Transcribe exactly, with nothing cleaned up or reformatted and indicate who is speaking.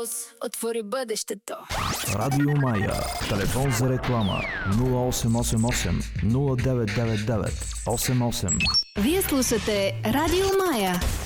Speaker 1: Windows, отвори бъдещето.
Speaker 2: Радио Мая. Телефон за реклама нула осем осем осем нула девет девет девет осем осем.
Speaker 3: Вие слушате Радио Мая.